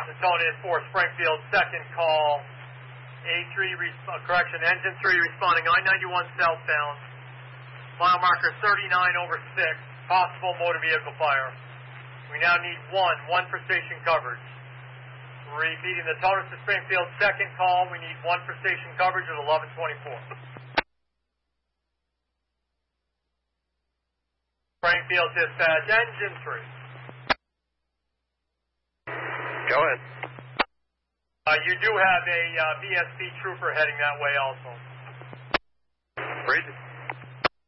Antonia for Springfield, second call. Engine 3 responding I-91 southbound. Mile marker 39/6, possible motor vehicle fire. We now need one for station coverage. Repeating the Tonus to Springfield, second call. We need one for station coverage at 11:24. Springfield dispatch, engine 3. Go ahead. You do have a VSB trooper heading that way also. Bridge.